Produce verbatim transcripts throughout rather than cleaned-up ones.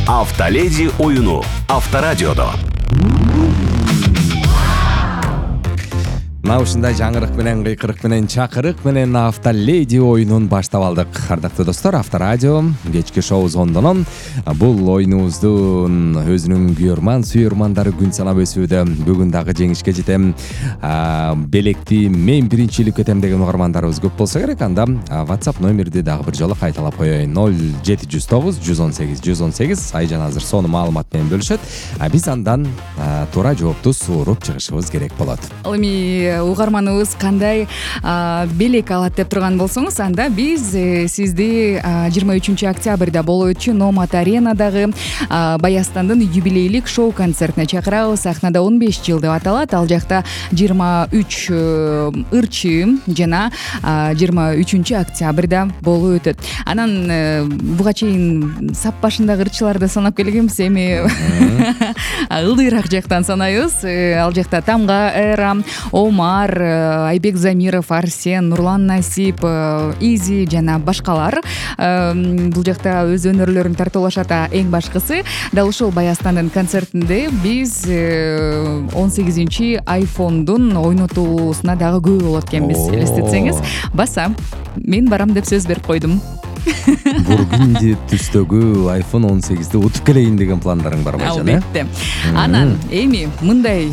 Автоледи оюну Авторадиодо. Мына ушундай жаңырык менен кыйкырык менен чакырык менен Автоледи оюнун баштап алдык. Ардактуу достор, Авторадио кечки шоу зондонон бул оюнубуздун өзүнүн күйөрман сүйөрмандары күн санап өсүүдө. Бүгүн дагы жеңишке жетем, белекти мен биринчилик кетем деген угармандарыбыз көп болсо керек. Анда WhatsApp номерди дагы бир жолу кайталап коеюн: ноль жети жүз тогуз жүз он сегиз жүз он сегиз. Айжан азыр сону маалымат менен бөлүшөт. Биз андан туура жоопту сууруп чыгышыбыз керек болот. Ал эми угарманыбыз кандай белек алат деп турган болсоңуз, анда биз сизди жыйырма үчүнчү октябрда болуп өтчү Номад Аренадагы Баястандын юбилейлик шоу концертине чакырабыз. Сахнада он беш жыл деп аталат. Ал жакта жыйырма үч ырчы жана жыйырма үчүнчү октябрда болуп өтөт. Анан буга чейин сап башындагы ырчыларды санап келгенбиз, эми ылдыйраак жактан санайбыз. Ал жакта Тамга Эра, Омар, Айбек Замиров, Арсен, Нурлан Насип, Изи жана башкалар бул жакта өз өнөрлөрүн тартуулашат. Эң башкысы дал ушул Баястандын концертинде биз он сегизинчи айфондун ойнотуусуна дагы күбө болот экенбиз. Элестетсеңиз, баса мен барам деп сөз берип койдум. Бургунди түстөгү айфон он сегизди утуп келейин деген пландарың барбы Айжан? Албетте. Анан эми мындай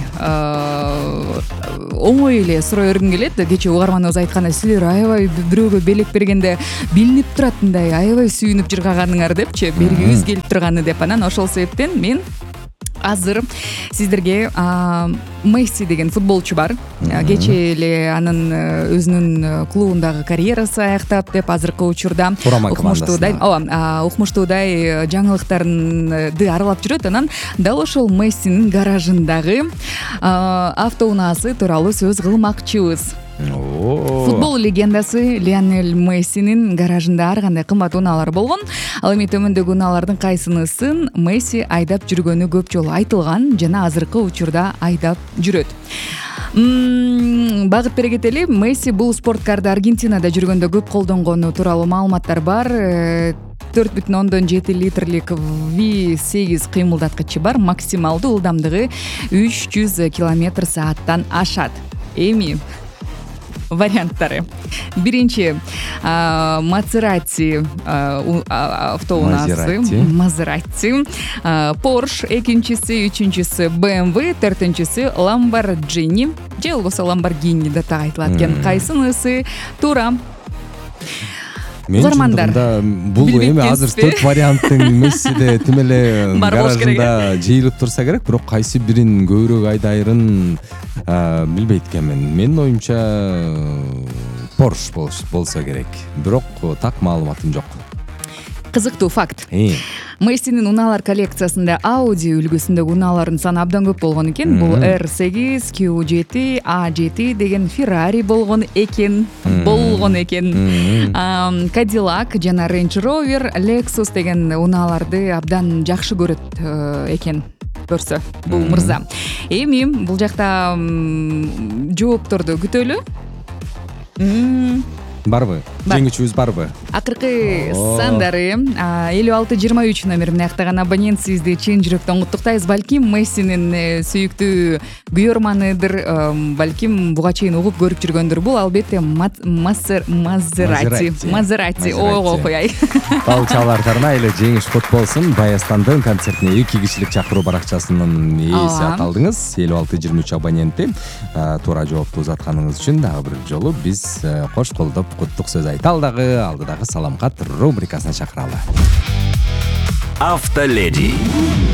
оңой эле суроо өргүм келет. Кечээ угарманыбыз айткандай, силер аябай бирөөгө белек бергенде билинип турат, мындай аябай сүйүнүп жыргаганыңар депчи, бергибиз келип турганы деп. Анан ошол себептен мен азыр сиздерге Месси деген футболчу бар. Кечээ эле анын өзүнүн клубундагы карьерасы аяктап деп азыркы учурда укмуштуудай ооба укмуштуудай жаңылыктарды аралап жүрөт. Анан дал ошол Мессинин гаражындагы автоунаасы тууралуу сөз кылмакчыбыз. Футбол легендасы Лионель Мессинин гаражында ар кандай кымбат унаалар болгон. Ал эми төмөндөгү унаалардын кайсынысын Месси айдап жүргөнү көп жолу айтылган жана азыркы учурда айдап жүрөт. Багыт бере кетели. Месси бул спорткарды Аргентинада жүргөндө көп колдонгону тууралуу маалыматтар бар. төрт бүтүн ондон жети литрлик ви сегиз кыймылдаткычы бар. Максималдуу ылдамдыгы үч жүз километр сааттан ашат. Эми варианттары: биринчи Мазерати автоунаасы, Мазерати, Порш, экинчиси, үчүнчүсү бэ эм вэ, төртүнчүсү Lamborghini же болбосо Lamborghini деп так айтылат экен. Кайсынысы туура? Угармандар, бул эми азыр төрт варианттын Мессиде тим эле гаражында жыйылып турса керек, бирок кайсы бирин көбүрөөк айдайрын билбейт экенмин. Менин оюмча Порш болсо керек, бирок так маалыматым жок. Кызыктуу факт. Мессинин унаалар коллекциясында Audi үлгүсүндөгү унаалардын саны абдан көп болгон экен. Бул эр сегиз, кью жети, а жети деген Ferrari болгон экен, болгон экен. Cadillac жана Range Rover, Lexus деген унааларды абдан жакшы көрөт экен. Көрсө бул мырза. Эми бул жакта жоопторду күтөлү. Барбы? Жеңүүчүбүз барбы? Акыркы сандары элүү алты жыйырма үч номер менен актаган абонент сизди чын жүрөктөн куттуктайбыз. Балким Мессинин сүйүктүү күйөрманыдыр, балким буга чейин угуп көрүп жүргөндүр. Бул албетте Мазерати. Мазерати. Ого кояй. Балчалардарына эле жеңиш кут болсун. Баястандын концертине эки кишилик чакыруу баракчасынын ээси аталдыңыз. элүү алты жыйырма үч абоненти туура жоопту узатканыңыз үчүн дагы бир жолу биз кош колдоп куттук сөз айталы дагы, алдыдагы салам кат рубрикасына чакыралы. Автоледи.